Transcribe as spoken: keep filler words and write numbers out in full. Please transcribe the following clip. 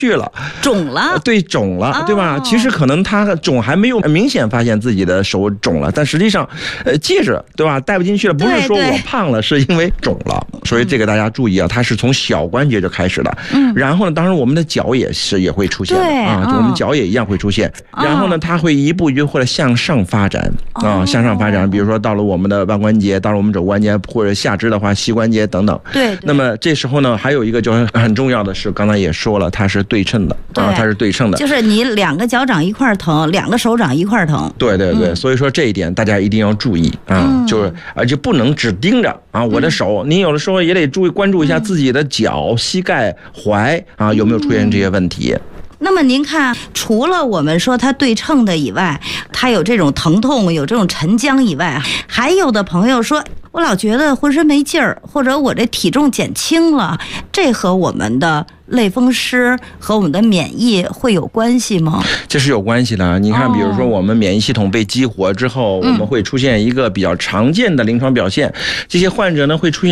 去了， 肿了， 对，肿了， 哦、 对吧？其实可能他肿还没有明显发现自己的手肿了，但实际上，呃，戒指对吧，戴不进去了，不是说我胖了，是因为肿了。所以这个大家注意啊，它是从小关节就开始的。嗯。然后呢，当然我们的脚也是也会出现的啊，嗯、我们脚也一样会出现。哦、然后呢，它会一步一步或者向上发展啊，向上发展。比如说到了我们的腕关节，到了我们肘关节，或者下肢的话，膝关节等等。 对。 那么这时候呢，还有一个就是很重要的是，刚才也说了，它是对称的啊，它是对称的， 就是你两个脚掌一块疼，两个手掌一块疼。 对对对，嗯、所以说这一点大家一定要注意啊，嗯、就是而且不能只盯着啊我的手，嗯、你有的时候也得注意关注一下自己的脚、膝盖、踝啊有没有出现这些问题。嗯那么您看，除了我们说它对称的以外，它有这种疼痛、有这种沉僵以外，还有的朋友说，我老觉得浑身没劲儿，或者我这体重减轻了，这和我们的类风湿和我们的免疫会有关系吗？ 这是有关系的。你看，比如说我们免疫系统被激活之后，哦、我们会出现一个比较常见的临床表现，这些患者呢会出现